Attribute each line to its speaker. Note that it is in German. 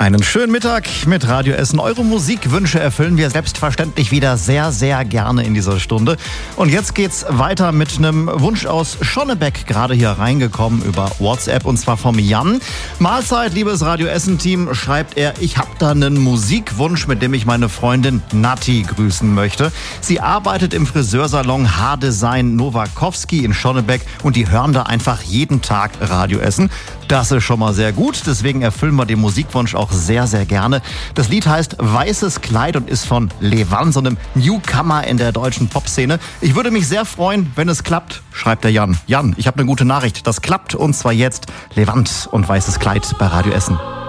Speaker 1: Einen schönen Mittag mit Radio Essen. Eure Musikwünsche erfüllen wir selbstverständlich wieder sehr, sehr gerne in dieser Stunde. Und jetzt geht's weiter mit einem Wunsch aus Schonnebeck, gerade hier reingekommen über WhatsApp, und zwar vom Jan. Mahlzeit, liebes Radio Essen-Team, schreibt er, ich habe da einen Musikwunsch, mit dem ich meine Freundin Nati grüßen möchte. Sie arbeitet im Friseursalon Haardesign Nowakowski in Schonnebeck und die hören da einfach jeden Tag Radio Essen. Das ist schon mal sehr gut, deswegen erfüllen wir den Musikwunsch auch sehr, sehr gerne. Das Lied heißt Weißes Kleid und ist von Levan, so einem Newcomer in der deutschen Popszene. Ich würde mich sehr freuen, wenn es klappt, schreibt der Jan. Jan, ich habe eine gute Nachricht, das klappt, und zwar jetzt Levant und Weißes Kleid bei Radio Essen.